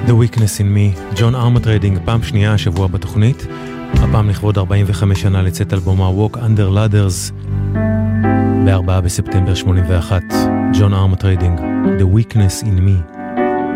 The Weakness in Me, ג'ון ארמטריידינג, פעם שנייה השבוע בתוכנית, הפעם לכבוד 45 שנה לצאת אלבומה Walk Under Ladders, ב-4 בספטמבר 81, ג'ון ארמטריידינג, The Weakness in Me.